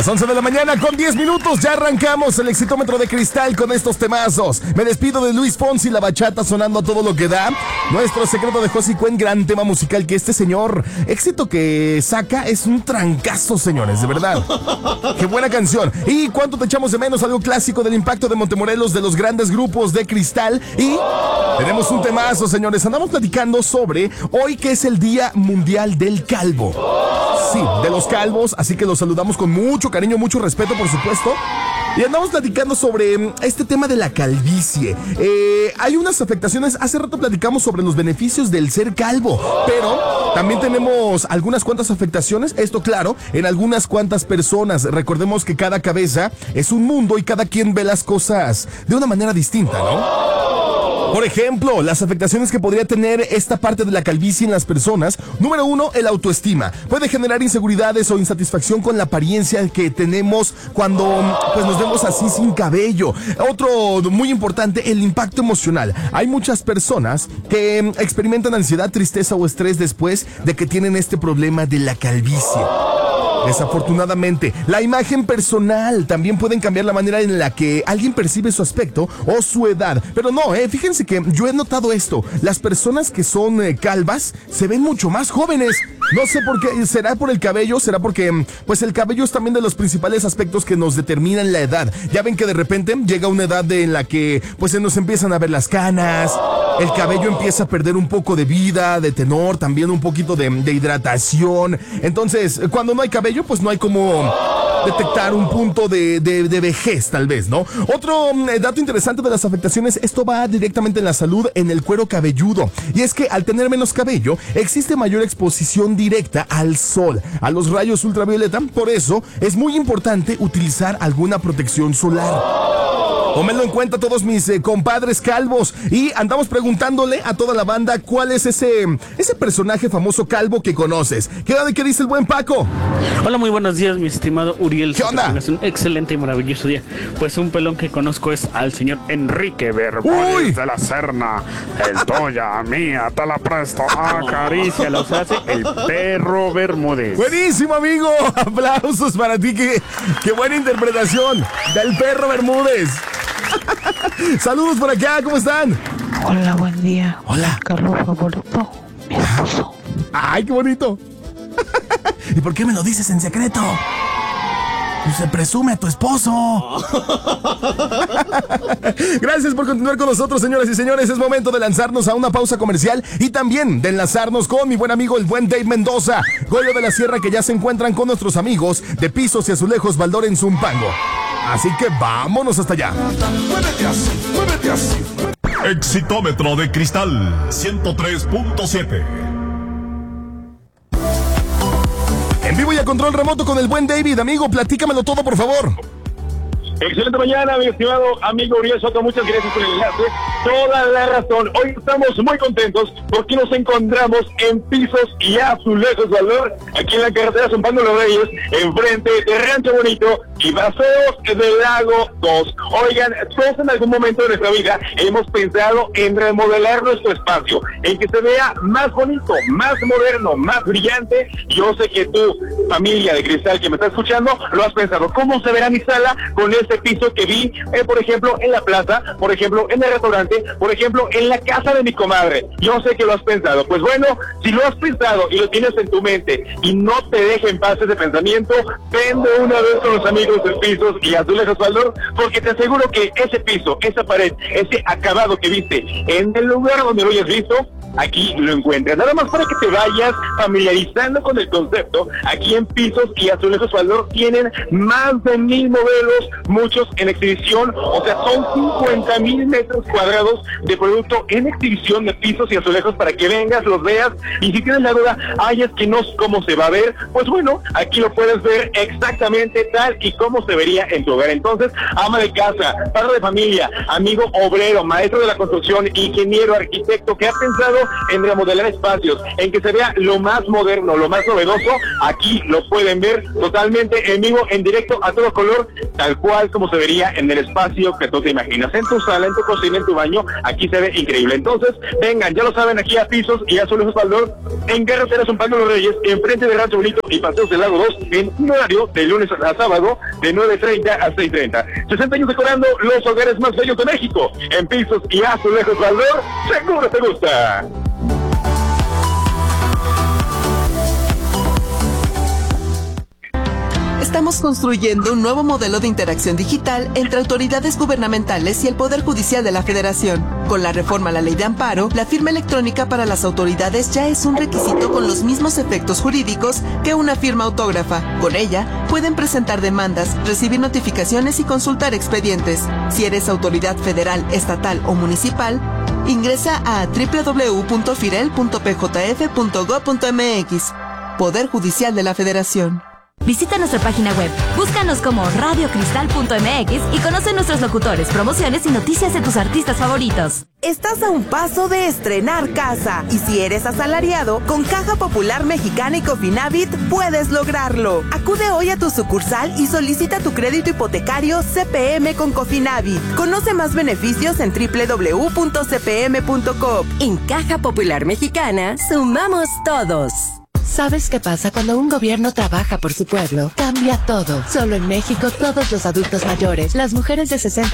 Las 11 de la mañana con 10 minutos, ya arrancamos el Exitómetro de Cristal con estos temazos. Me despido de Luis Fonsi, la bachata sonando a todo lo que da. Nuestro secreto de Josie Cuen, gran tema musical que este señor, éxito que saca, es un trancazo, señores, de verdad. Qué buena canción. ¿Y cuánto te echamos de menos? Algo clásico del Impacto de Montemorelos, de los grandes grupos de Cristal. Y tenemos un temazo, señores. Andamos platicando sobre hoy que es el Día Mundial del Calvo. Sí, de los calvos, así que los saludamos con mucho cariño, mucho respeto, por supuesto. Y andamos platicando sobre este tema de la calvicie. Hay unas afectaciones, hace rato platicamos sobre los beneficios del ser calvo, pero también tenemos algunas cuantas afectaciones, esto claro, en algunas cuantas personas. Recordemos que cada cabeza es un mundo y cada quien ve las cosas de una manera distinta, ¿no? Por ejemplo, las afectaciones que podría tener esta parte de la calvicie en las personas. Número 1, el autoestima. Puede generar inseguridades o insatisfacción con la apariencia que tenemos cuando pues nos vemos así sin cabello. Otro muy importante, el impacto emocional. Hay muchas personas que experimentan ansiedad, tristeza o estrés después de que tienen este problema de la calvicie. Desafortunadamente, la imagen personal también pueden cambiar la manera en la que alguien percibe su aspecto o su edad. Pero no, fíjense que yo he notado esto. Las personas que son calvas se ven mucho más jóvenes. No sé por qué, será por el cabello, será porque pues el cabello es también de los principales aspectos que nos determinan la edad. Ya ven que de repente llega una edad en la que pues se nos empiezan a ver las canas, el cabello empieza a perder un poco de vida, de tenor, también un poquito de hidratación. Entonces, cuando no hay cabello, pues no hay como detectar un punto de vejez, tal vez, ¿no? Otro dato interesante de las afectaciones, esto va directamente en la salud, en el cuero cabelludo. Y es que al tener menos cabello, existe mayor exposición directa al sol, a los rayos ultravioleta. Por eso, es muy importante utilizar alguna protección solar. Tómenlo en cuenta todos mis compadres calvos. Y andamos preguntándole a toda la banda cuál es ese personaje famoso calvo que conoces. ¿Qué dice el buen Paco? Hola, muy buenos días, mi estimado Uriel. ¿Qué onda? Es un excelente y maravilloso día. Pues un pelón que conozco es al señor Enrique Bermúdez de la Serna. El Toya, mía, te la presto. Acaricia, los hace el perro Bermúdez. Buenísimo, amigo. Aplausos para ti. Qué buena interpretación del perro Bermúdez. Saludos por acá, ¿cómo están? Hola, buen día. Hola. Carlos favorito, mi esposo. Ay, qué bonito. ¿Y por qué me lo dices en secreto? Pues se presume a tu esposo. Gracias por continuar con nosotros, señoras y señores. Es momento de lanzarnos a una pausa comercial y también de enlazarnos con mi buen amigo, el buen Dave Mendoza, Goyo de la Sierra, que ya se encuentran con nuestros amigos de Pisos y Azulejos Baldor en Zumpango. Así que vámonos hasta allá. Muévete así, muévete así. Exitómetro de Cristal 103.7. En vivo y a control remoto con el buen David. Amigo, platícamelo todo, por favor. Excelente mañana, mi estimado amigo Uriel Soto, muchas gracias por el enlace. Toda la razón. Hoy estamos muy contentos porque nos encontramos en Pisos y Azulejos Baldor, aquí en la carretera Zumpango Los Reyes, enfrente de Rancho Bonito y Paseos del Lago 2. Oigan, todos en algún momento de nuestra vida hemos pensado en remodelar nuestro espacio, en que se vea más bonito, más moderno, más brillante. Yo sé que tú, familia de Cristal que me está escuchando, lo has pensado. ¿Cómo se verá mi sala con este piso que vi, por ejemplo, en la plaza, por ejemplo, en el restaurante, por ejemplo, en la casa de mi comadre? Yo sé que lo has pensado. Pues bueno, si lo has pensado y lo tienes en tu mente y no te deja en paz ese pensamiento, ven de una vez con los amigos de Pisos y Azulejos Baldor, porque te aseguro que ese piso, esa pared, ese acabado que viste en el lugar donde lo hayas visto, aquí lo encuentras. Nada más para que te vayas familiarizando con el concepto. Aquí en Pisos y Azulejos Baldor tienen más de 1,000 modelos, muchos en exhibición. O sea, son 50,000 metros cuadrados de producto en exhibición de pisos y azulejos para que vengas, los veas, y si tienes la duda, ay, es que no sé cómo se va a ver, pues bueno, aquí lo puedes ver exactamente tal y como se vería en tu hogar. Entonces, ama de casa, padre de familia, amigo obrero, maestro de la construcción, ingeniero, arquitecto, que ha pensado en remodelar espacios, en que se vea lo más moderno, lo más novedoso, aquí lo pueden ver totalmente en vivo, en directo, a todo color, tal cual como se vería en el espacio que tú te imaginas, en tu sala, en tu cocina, en tu baño, año, aquí se ve increíble. Entonces, vengan, ya lo saben, aquí a Pisos y Azulejos Baldor, en Carretera San Pablo de los Reyes, enfrente de Rancho Bonito y Paseos del Lago 2, en un horario de lunes a sábado, de 9:30 a 6:30. 60 años decorando los hogares más bellos de México, en Pisos y Azulejos Baldor, seguro te gusta. Estamos construyendo un nuevo modelo de interacción digital entre autoridades gubernamentales y el Poder Judicial de la Federación. Con la reforma a la Ley de Amparo, la firma electrónica para las autoridades ya es un requisito con los mismos efectos jurídicos que una firma autógrafa. Con ella, pueden presentar demandas, recibir notificaciones y consultar expedientes. Si eres autoridad federal, estatal o municipal, ingresa a www.firel.pjf.gov.mx. Poder Judicial de la Federación. Visita nuestra página web, búscanos como radiocristal.mx y conoce nuestros locutores, promociones y noticias de tus artistas favoritos. Estás a un paso de estrenar casa y si eres asalariado, con Caja Popular Mexicana y Cofinavit puedes lograrlo. Acude hoy a tu sucursal y solicita tu crédito hipotecario CPM con Cofinavit. Conoce más beneficios en www.cpm.com. En Caja Popular Mexicana, sumamos todos. ¿Sabes qué pasa cuando un gobierno trabaja por su pueblo? Cambia todo. Solo en México, todos los adultos mayores, las mujeres de 60